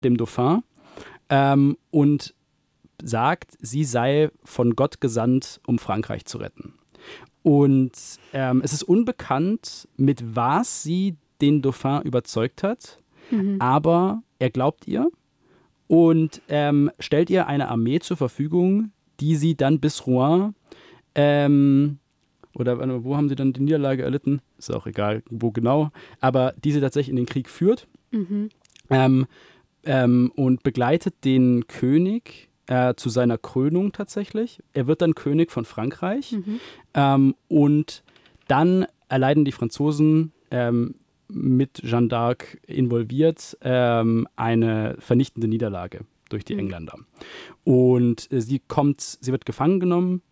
dem Dauphin, und sagt, sie sei von Gott gesandt, um Frankreich zu retten. Und es ist unbekannt, mit was sie den Dauphin überzeugt hat, aber er glaubt ihr und stellt ihr eine Armee zur Verfügung, die sie dann bis Rouen, oder wo haben sie dann die Niederlage erlitten? Ist auch egal, wo genau, aber die sie tatsächlich in den Krieg führt, und begleitet den König zu seiner Krönung tatsächlich. Er wird dann König von Frankreich, und dann erleiden die Franzosen mit Jeanne d'Arc involviert eine vernichtende Niederlage durch die Engländer. Und sie wird gefangen genommen,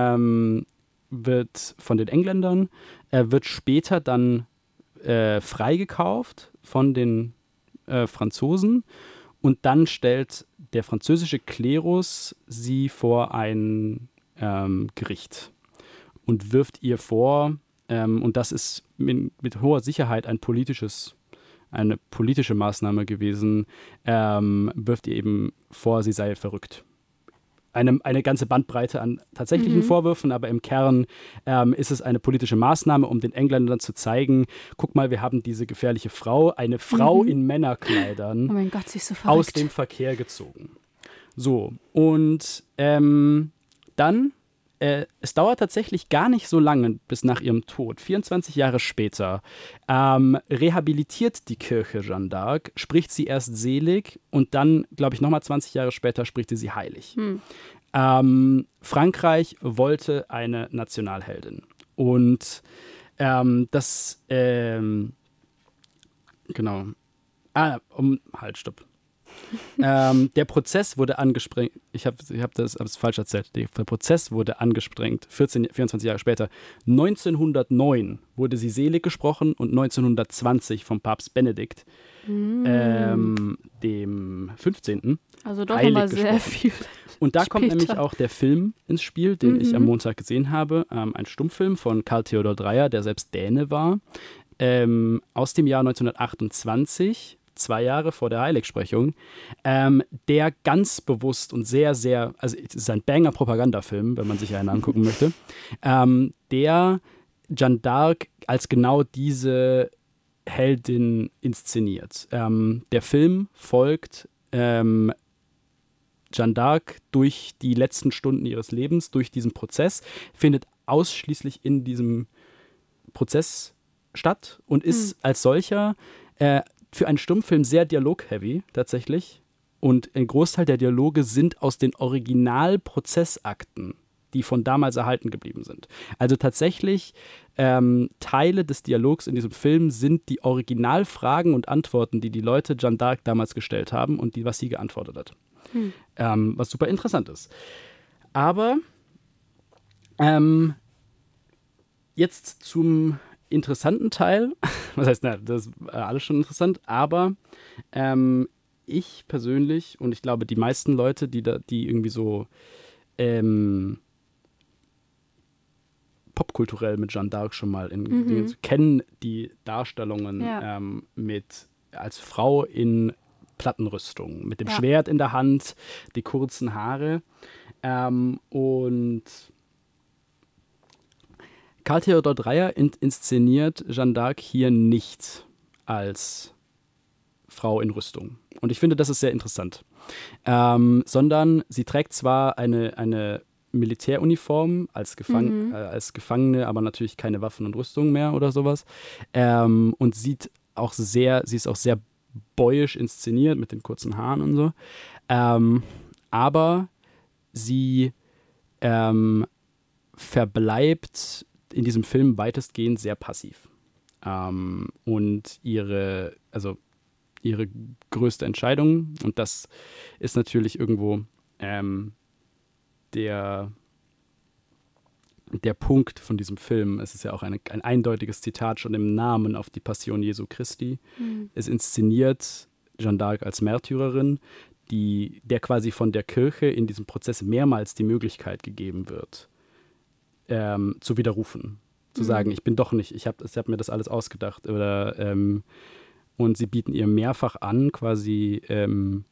wird von den Engländern, wird später dann freigekauft von den Franzosen, und dann stellt der französische Klerus sie vor ein Gericht und wirft ihr vor, und das ist mit hoher Sicherheit eine politische Maßnahme gewesen, wirft ihr eben vor, sie sei verrückt. Eine ganze Bandbreite an tatsächlichen Vorwürfen, aber im Kern ist es eine politische Maßnahme, um den Engländern zu zeigen, guck mal, wir haben diese gefährliche Frau, eine Frau in Männerkleidern, oh mein Gott, sie ist so verrückt, aus dem Verkehr gezogen. So, und dann, es dauert tatsächlich gar nicht so lange bis nach ihrem Tod, 24 Jahre später, rehabilitiert die Kirche Jeanne d'Arc, spricht sie erst selig und dann, glaube ich, nochmal 20 Jahre später spricht sie heilig. Frankreich wollte eine Nationalheldin. Und genau. Stopp. Der Prozess wurde angesprengt. Ich hab das falsch erzählt. Der Prozess wurde angesprengt. 24 Jahre später. 1909 wurde sie selig gesprochen und 1920 vom Papst Benedikt, dem 15. Also doch heilig immer gesprochen. sehr viel. Und da später. kommt nämlich auch der Film ins Spiel, den ich am Montag gesehen habe. Ein Stummfilm von Karl Theodor Dreyer, der selbst Däne war, aus dem Jahr 1928. 2 Jahre vor der Heiligsprechung, der ganz bewusst und sehr, sehr, also es ist ein Banger-Propagandafilm, wenn man sich einen angucken möchte, der Jeanne d'Arc als genau diese Heldin inszeniert. Der Film folgt Jeanne d'Arc durch die letzten Stunden ihres Lebens, durch diesen Prozess, findet ausschließlich in diesem Prozess statt und ist als solcher für einen Stummfilm sehr dialog-heavy tatsächlich. Und ein Großteil der Dialoge sind aus den Originalprozessakten, die von damals erhalten geblieben sind. Also tatsächlich Teile des Dialogs in diesem Film sind die Originalfragen und Antworten, die die Leute Jeanne d'Arc damals gestellt haben und was sie geantwortet hat. Was super interessant ist. Aber jetzt zum interessanten Teil. Was heißt, das ist alles schon interessant, aber ich persönlich und ich glaube, die meisten Leute, die irgendwie so popkulturell mit Jeanne d'Arc schon mal kennen die Darstellungen mit als Frau in Plattenrüstung, mit dem Schwert in der Hand, die kurzen Haare, und Karl Theodor Dreyer inszeniert Jeanne d'Arc hier nicht als Frau in Rüstung. Und ich finde, das ist sehr interessant. Sondern sie trägt zwar eine Militäruniform als Gefangene, aber natürlich keine Waffen und Rüstung mehr oder sowas. Und sie ist auch sehr boyisch inszeniert mit den kurzen Haaren und so. Aber sie verbleibt in diesem Film weitestgehend sehr passiv. Und ihre größte Entscheidung, und das ist natürlich irgendwo der Punkt von diesem Film, es ist ja auch ein eindeutiges Zitat schon im Namen auf die Passion Jesu Christi. Es inszeniert Jeanne d'Arc als Märtyrerin, der quasi von der Kirche in diesem Prozess mehrmals die Möglichkeit gegeben wird, zu widerrufen. Zu sagen, ich bin doch nicht, ich hab mir das alles ausgedacht. Und sie bieten ihr mehrfach an, quasi